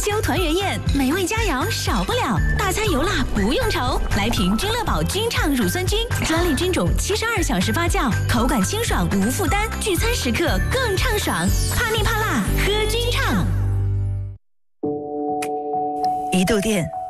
秋团圆宴，美味佳肴少不了，大餐油辣不用愁。来瓶君乐宝君畅乳酸菌，专利菌种72小时发酵，口感清爽无负担，聚餐时刻更畅爽。怕腻怕辣，喝君畅。 一度电